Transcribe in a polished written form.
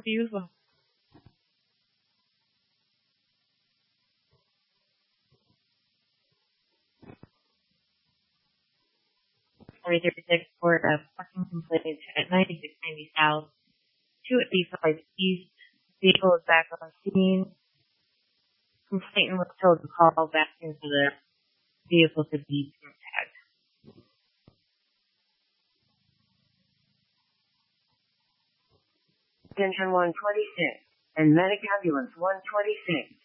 Beautiful. 2036 for parking complaint at 9690 South, 285 East. Vehicle is back on scene. Complainant was told to call back into the vehicle to be tagged. Attention 126 and medic ambulance 126.